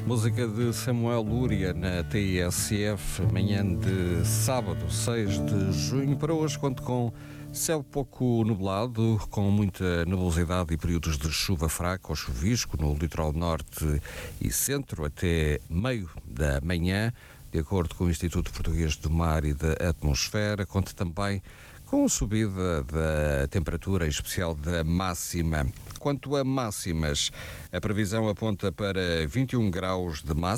Música de Samuel Lúria na TSF, manhã de sábado, 6 de junho. Para hoje conto com céu pouco nublado, com muita nebulosidade e períodos de chuva fraca ou chuvisco no litoral norte e centro até meio da manhã. De acordo com o Instituto Português do Mar e da Atmosfera, conta também com a subida da temperatura, em especial da máxima. Quanto a máximas, a previsão aponta para 21 graus de máxima.